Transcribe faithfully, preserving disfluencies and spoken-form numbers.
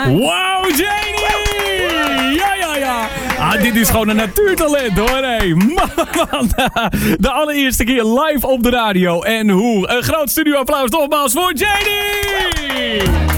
Wow, Janie! Ja, ja, ja. Ah, dit is gewoon een natuurtalent, hoor. Hey. Man, man. De allereerste keer live op de radio. En hoe? Een groot studioapplaus nogmaals voor Janie!